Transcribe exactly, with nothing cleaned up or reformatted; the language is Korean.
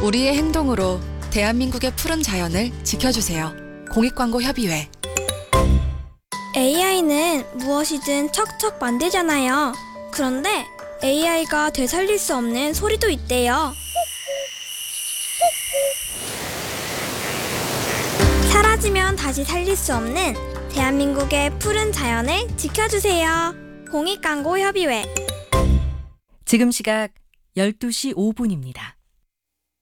우리의 행동으로 대한민국의 푸른 자연을 지켜주세요. 공익광고협의회. 에이아이는 무엇이든 척척 만들잖아요. 그런데 에이아이가 되살릴 수 없는 소리도 있대요. 사라지면 다시 살릴 수 없는 대한민국의 푸른 자연을 지켜주세요. 공익광고협의회. 지금 시각 열두 시 오 분입니다.